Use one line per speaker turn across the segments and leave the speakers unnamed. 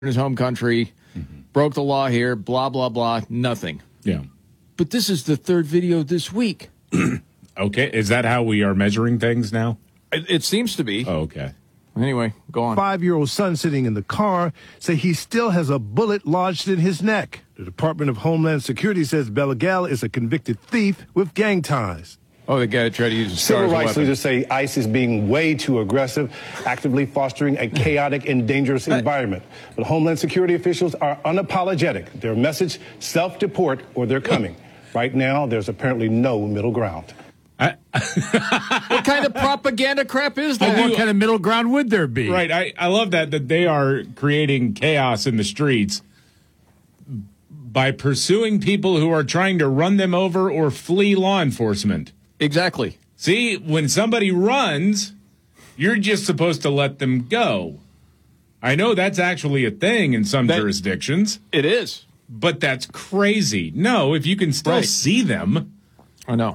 in his home country, broke the law here, blah, blah, blah, nothing.
Yeah.
But this is the third video this week.
Okay. Is that how we are measuring things now?
It seems to be.
Oh, okay.
Anyway, go on.
5-year-old son sitting in the car say he still has a bullet lodged in his neck. The Department of Homeland Security says Belagal is a convicted thief with gang ties.
Oh, the guy tried to use a
Civil
SARS
rights
weapon.
leaders say ICE is being way too aggressive, actively fostering a chaotic and dangerous environment. But Homeland Security officials are unapologetic. Their message, self-deport or they're coming. Right now, there's apparently no middle ground.
What kind of propaganda crap is that?
What kind of middle ground would there be?
Right. I love that they are creating chaos in the streets by pursuing people who are trying to run them over or flee law enforcement.
Exactly.
See, when somebody runs, you're just supposed to let them go. I know that's actually a thing in some jurisdictions.
It is.
But that's crazy. No, if you can still see them.
I know.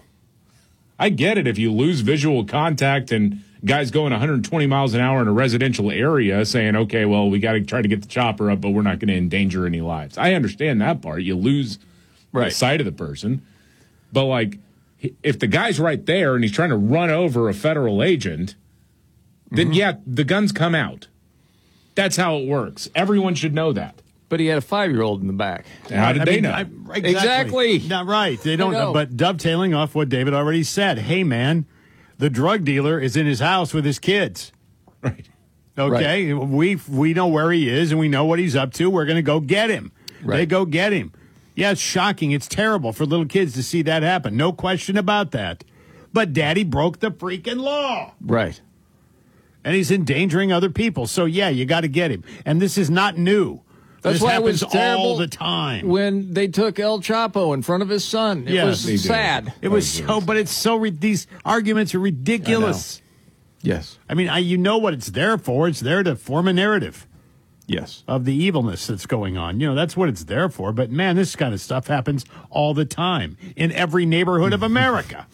I get it if you lose visual contact and guys going 120 miles an hour in a residential area saying, okay, well, we got to try to get the chopper up, but we're not going to endanger any lives. I understand that part. You lose the sight of the person. But, like, if the guy's right there and he's trying to run over a federal agent, then, yeah, the guns come out. That's how it works. Everyone should know that.
But he had a 5-year-old in the back.
How did they know?
Exactly.
Not right. They don't. But dovetailing off what David already said. Hey, man, the drug dealer is in his house with his kids.
Right.
Okay. Right. We know where he is and we know what he's up to. We're going to go get him. Right. They go get him. Yeah, it's shocking. It's terrible for little kids to see that happen. No question about that. But Daddy broke the freaking law.
Right.
And he's endangering other people. So, yeah, you got to get him. And this is not new.
That's why it was terrible
all the time
when they took El Chapo in front of his son. It was sad.
It was so, but it's so. These arguments are ridiculous.
Yes,
I mean, you know what it's there for. It's there to form a narrative.
Yes,
of the evilness that's going on. You know, that's what it's there for. But man, this kind of stuff happens all the time in every neighborhood of America.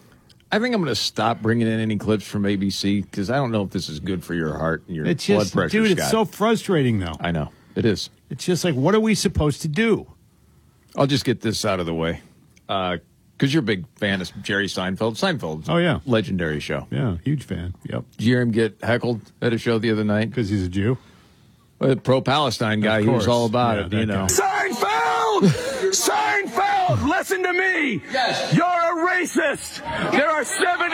I think I'm going to stop bringing in any clips from ABC because I don't know if this is good for your heart and your blood pressure.
Dude,
Scott.
It's so frustrating, though.
I know it is.
It's just like, what are we supposed to do?
I'll just get this out of the way. Because you're a big fan of Jerry Seinfeld. Seinfeld's legendary show.
Yeah, huge fan. Yep.
Did you hear him get heckled at a show the other night?
Because he's a Jew?
Well, the pro-Palestine guy, he was all about it, you know.
Seinfeld! Seinfeld, listen to me! Yes. You're a racist! There are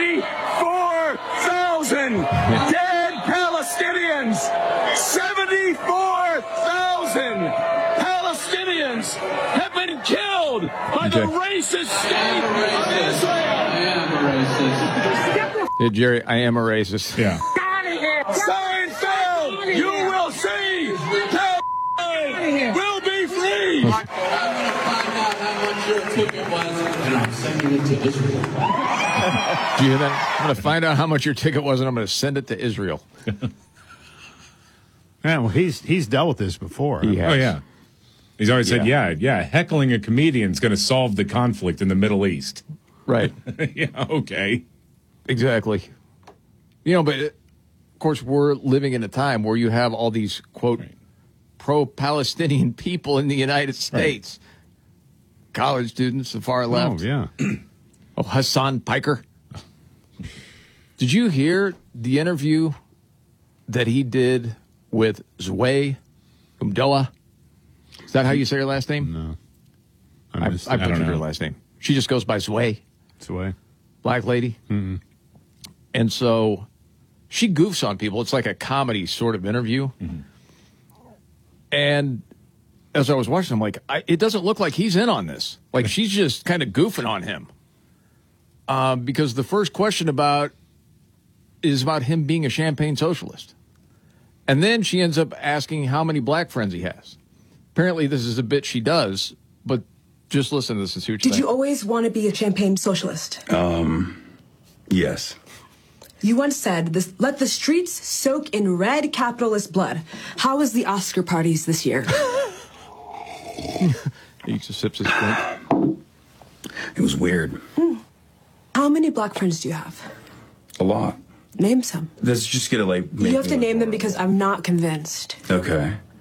74,000 dead Palestinians! 74,000 Palestinians have been killed by the racist state of Israel!
I am a racist. Yeah, Jerry, I am a racist.
Yeah.
Seinfeld, you will see! Palestine will be free!
I'm going to find out how much your ticket was, and I'm sending it to Israel.
Do you hear that? I'm going to find out how much your ticket was, and I'm going to send it to Israel.
Yeah, well, he's dealt with this before.
He has.
Oh, yeah. He's always said, heckling a comedian is going to solve the conflict in the Middle East.
Right.
Yeah, okay.
Exactly. You know, but, of course, we're living in a time where you have all these, quote, pro-Palestinian people in the United States. Right. College students, the far left.
Oh, yeah.
Oh, Hassan Piker. Did you hear the interview that he did with Zway Umdoa? Is that how you say her last name?
No.
I butchered her last name. She just goes by Zway.
Zway.
Black lady.
Mm-hmm.
And so she goofs on people. It's like a comedy sort of interview. Mm-hmm. And as I was watching, I'm like, it doesn't look like he's in on this. Like, she's just kind of goofing on him. Because the first question is about him being a champagne socialist. And then she ends up asking how many black friends he has. Apparently, this is a bit she does, but just listen to this and see what you think.
Did you always want to be a champagne socialist?
Yes.
You once said, let the streets soak in red capitalist blood. How was the Oscar parties this year?
He just sips his drink.
It was weird.
How many black friends do you have?
A lot.
Name some.
Let's just get it like...
You have to name them because I'm not convinced.
Okay.